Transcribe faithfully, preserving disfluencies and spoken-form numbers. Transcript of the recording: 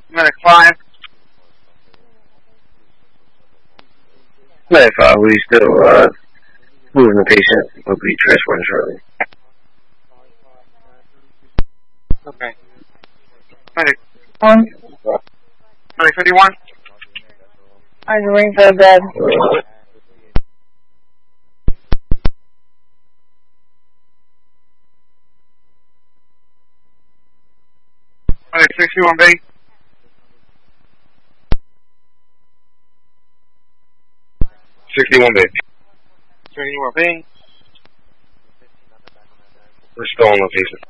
Medic five. Medic five, we still uh, moving the patient. We'll be transporting shortly. Okay. Medic. One. Medic fifty-one. I'm ring for the bed. Medic sixty-one B. sixty-one B. sixty-one B. We're still on location.